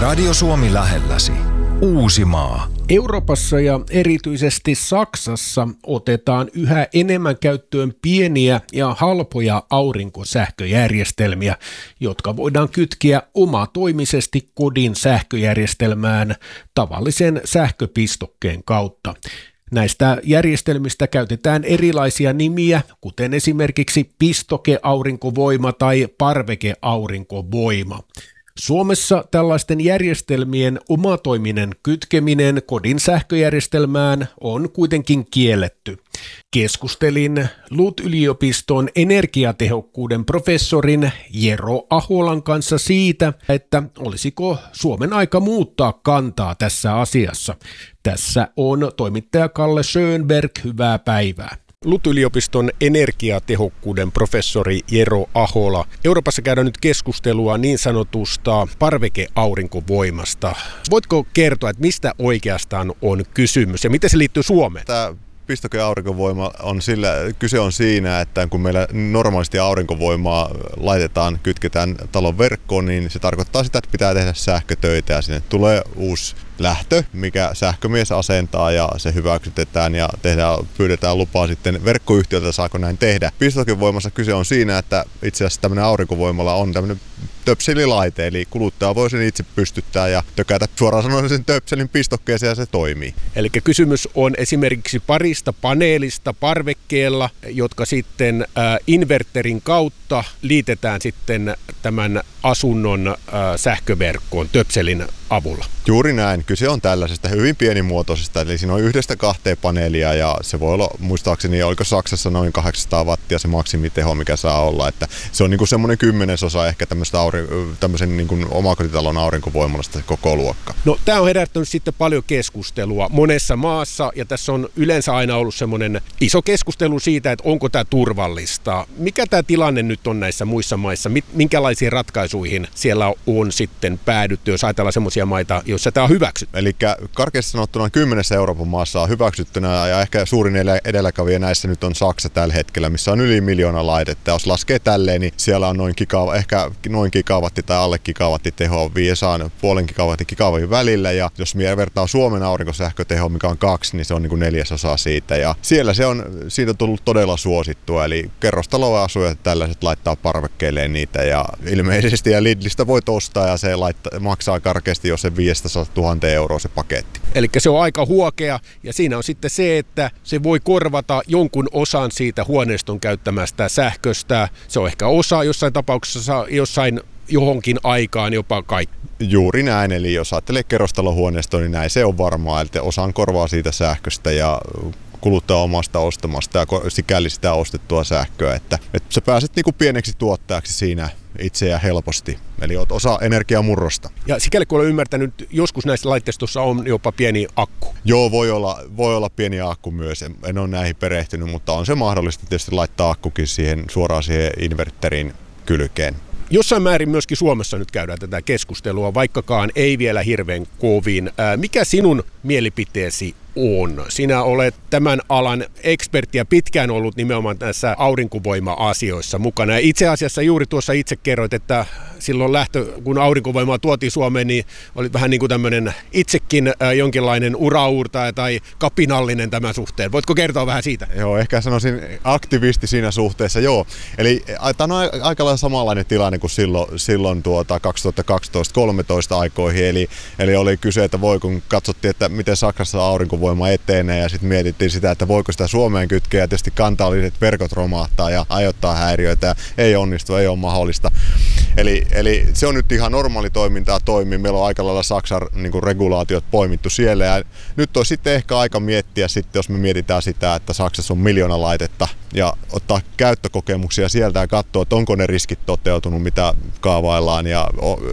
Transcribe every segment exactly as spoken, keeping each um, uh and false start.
Radio Suomi lähelläsi. Uusimaa. Euroopassa ja erityisesti Saksassa otetaan yhä enemmän käyttöön pieniä ja halpoja aurinkosähköjärjestelmiä, jotka voidaan kytkeä omatoimisesti kodin sähköjärjestelmään tavallisen sähköpistokkeen kautta. Näistä järjestelmistä käytetään erilaisia nimiä, kuten esimerkiksi pistokeaurinkovoima tai parvekeaurinkovoima. Suomessa tällaisten järjestelmien omatoiminen kytkeminen kodin sähköjärjestelmään on kuitenkin kielletty. Keskustelin L U T-yliopiston energiatehokkuuden professorin Jero Aholan kanssa siitä, että olisiko Suomen aika muuttaa kantaa tässä asiassa. Tässä on toimittaja Kalle Schönberg, hyvää päivää. L U T-yliopiston energiatehokkuuden professori Jero Ahola. Euroopassa käydään nyt keskustelua niin sanotusta parvekeaurinkovoimasta. Voitko kertoa, että mistä oikeastaan on kysymys ja miten se liittyy Suomeen? Tämä pistokeaurinkovoima on sillä, kyse on siinä, että kun meillä normaalisti aurinkovoimaa laitetaan, kytketään talon verkkoon, niin se tarkoittaa sitä, että pitää tehdä sähkötöitä ja sinne tulee uusi lähtö, mikä sähkömies asentaa ja se hyväksytetään ja tehdään, pyydetään lupaa sitten verkkoyhtiöltä, saako näin tehdä. Pistokevoimassa kyse on siinä, että itse asiassa tämmöinen aurinkovoimalla on tämmöinen töpselilaite, eli kuluttaja voi sen itse pystyttää ja tökätä suoraan sanoen sen töpselin pistokkeeseen ja se toimii. Eli kysymys on esimerkiksi parista paneelista parvekkeella, jotka sitten äh, inverterin kautta liitetään sitten tämän asunnon äh, sähköverkkoon töpselin avulla. Juuri näin. Kyse on tällaisesta hyvin pienimuotoisesta, eli siinä on yhdestä kahteen paneelia ja se voi olla, muistaakseni, oliko Saksassa noin kahdeksansataa wattia se maksimiteho, mikä saa olla, että se on niin kuin semmoinen kymmenesosa ehkä tämmöistä aurin- tämmöisen niin kuin omakotitalon aurinkovoimalasta se koko luokka. No tämä on herättänyt sitten paljon keskustelua monessa maassa ja tässä on yleensä aina ollut semmoinen iso keskustelu siitä, että onko tämä turvallista. Mikä tämä tilanne nyt on näissä muissa maissa? Minkälaisiin ratkaisuihin siellä on sitten päädytty, jos ajatellaan semmoisia maita, joissa tämä on hyväksytty? Eli karkeasti sanottuna kymmenessä Euroopan maassa on hyväksyttynä ja ehkä suurin edelläkävijä näissä nyt on Saksa tällä hetkellä, missä on yli miljoona laitetta. Jos laskee tälleen, niin siellä on noin giga, ehkä noin gigawatti tai alle gigawatti teho viisaan puolen gigawatti gigawattin välillä ja jos me vertaa Suomen aurinkosähköteho, mikä on kaksi, niin se on niin kuin neljäsosa siitä ja siellä se on, siitä on tullut todella suosittua, eli kerrostaloa asujat tällaiset laittaa parvekkeelleen niitä ja ilmeisesti ja Lidlistä voit ostaa ja se laittaa, maksaa karkeasti jos se viisisataatuhatta euroa se paketti. Eli se on aika huokea ja siinä on sitten se, että se voi korvata jonkun osan siitä huoneiston käyttämästä sähköstä. Se on ehkä osa jossain tapauksessa jossain johonkin aikaan jopa kaikki. Juuri näin, eli jos ajattelee kerrostalohuoneistoa, niin näin se on varmaa, että osan korvaa siitä sähköstä ja kuluttaa omasta ostamasta ja sikäli sitä ostettua sähköä, että, että sä pääset niinku pieneksi tuottajaksi siinä itse ja helposti. Eli oot osa energiamurrosta. Ja sikäli kun olen ymmärtänyt, joskus näissä laitteistossa on jopa pieni akku. Joo, voi olla, voi olla pieni akku myös. En, en ole näihin perehtynyt, mutta on se mahdollista tietysti laittaa akkukin siihen, suoraan siihen inverterin kylkeen. Jossain määrin myöskin Suomessa nyt käydään tätä keskustelua, vaikkakaan ei vielä hirveän kovin. Mikä sinun mielipiteesi on? Sinä olet tämän alan ekspertti ja pitkään ollut nimenomaan tässä aurinkovoima-asioissa mukana. Ja itse asiassa juuri tuossa itse kerroit, että silloin lähtö, kun aurinkovoimaa tuotiin Suomeen, niin oli vähän niin kuin tämmöinen itsekin äh, jonkinlainen uraurtaja tai kapinallinen tämän suhteen. Voitko kertoa vähän siitä? Joo, ehkä sanoisin aktivisti siinä suhteessa, joo. Eli tämä on aika lailla samanlainen tilanne kuin silloin, silloin tuota kaksituhattakaksitoista kolmetoista aikoihin. Eli, eli oli kyse, että voi kun katsottiin, että miten Saksassa aurinkovoima etenee ja sitten mietittiin sitä, että voiko sitä Suomeen kytkeä ja tietysti kantalliset verkot romahtaa ja aiheuttaa häiriöitä. Ei onnistu, ei ole mahdollista. Eli, eli se on nyt ihan normaali toimintaa toimii. Meillä on aika lailla Saksan niin kuin regulaatiot poimittu siellä. Ja nyt on sitten ehkä aika miettiä, sitten, jos me mietitään sitä, että Saksassa on miljoona laitetta ja ottaa käyttökokemuksia sieltä ja katsoa, että onko ne riskit toteutunut, mitä kaavaillaan ja,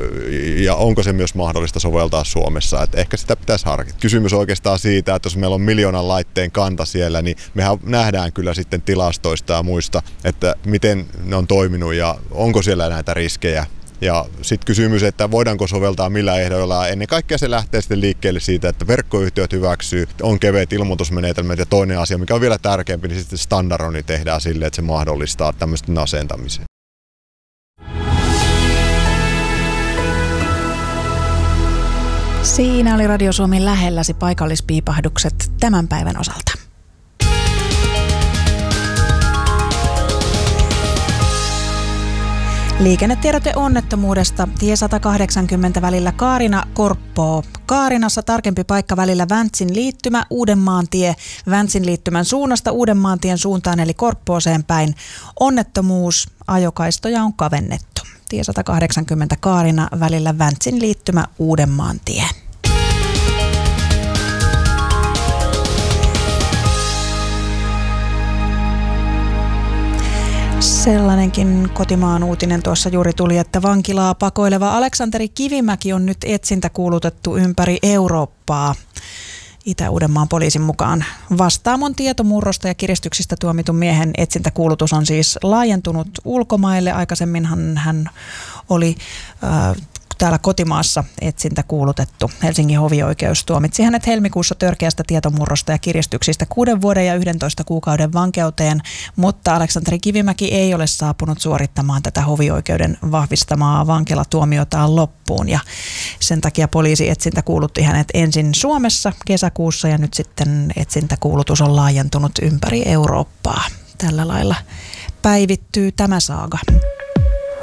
ja onko se myös mahdollista soveltaa Suomessa. Että ehkä sitä pitäisi harkita. Kysymys oikeastaan siitä, että jos meillä on miljoonan laitteen kanta siellä, niin mehän nähdään kyllä sitten tilastoista ja muista, että miten ne on toiminut ja onko siellä näitä riskejä. Ja sitten kysymys, että voidaanko soveltaa millä ehdoilla. Ennen kaikkea se lähtee sitten liikkeelle siitä, että verkkoyhtiöt hyväksyy, on keveät ilmoitusmenetelmät ja toinen asia, mikä on vielä tärkeämpi, niin sitten standardoni tehdään sille, että se mahdollistaa tämmöisten asentamisen. Siinä oli Radio Suomi lähelläsi paikallispiipahdukset tämän päivän osalta. Liikennetiedote onnettomuudesta. Tie sata kahdeksankymmentä välillä Kaarina-Korppoo. Kaarinassa tarkempi paikka välillä Väntsin liittymä, Uudenmaan tie Väntsin liittymän suunnasta Uudenmaan tien suuntaan eli Korppooseen päin. Onnettomuus, ajokaistoja on kavennettu. Tie sata kahdeksankymmentä Kaarina välillä Väntsin liittymä, Uudenmaan tie. Sellainenkin kotimaan uutinen tuossa juuri tuli, että vankilaa pakoileva Aleksanteri Kivimäki on nyt etsintäkuulutettu ympäri Eurooppaa. Itä-Uudenmaan poliisin mukaan Vastaamon tietomurrosta ja kiristyksistä tuomitun miehen etsintäkuulutus on siis laajentunut ulkomaille. Aikaisemminhan hän oli äh, täällä kotimaassa etsintä kuulutettu. Helsingin hovioikeus tuomitsi hänet helmikuussa törkeästä tietomurrosta ja kiristyksistä kuuden vuoden ja yhdentoista kuukauden vankeuteen, mutta Aleksanteri Kivimäki ei ole saapunut suorittamaan tätä hovioikeuden vahvistamaa vankilatuomiotaan loppuun ja sen takia poliisi etsintä kuulutti hänet ensin Suomessa kesäkuussa ja nyt sitten etsintäkuulutus on laajentunut ympäri Eurooppaa. Tällä lailla päivittyy tämä saaga.